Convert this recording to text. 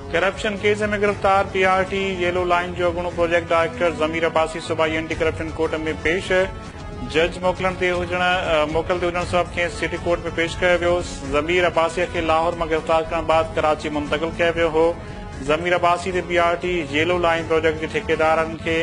Corruption case में गिरफ्तार PRT yellow line जो अॻूणो प्रोजेक्ट डायरेक्टर ज़मीर अब्बासी सूबाई एंटी करप्शन कोर्ट में पेश। जज मोकलते हुजण सबब खेसि सिटी कोर्ट में पेश कयो वियो। ज़मीर अब्बासी खे लाहौर में गिरफ्तार करण बाद कराची मुंतकिल कयो वियो हो। ज़मीर अब्बासी ते पीआरटी येलो लाइन प्रोजेक्ट के ठेकेदारनि खे